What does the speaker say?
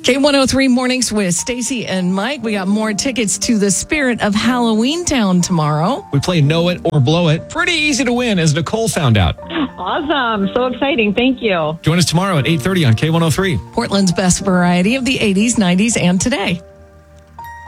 K103 Mornings with Stacy and Mike. We got more tickets to the Spirit of Halloween Town tomorrow. We play Know It or Blow It. Pretty easy to win, as Nicole found out. Awesome. So exciting. Thank you. Join us tomorrow at 8:30 on K103. Portland's best variety of the 80s, 90s, and today.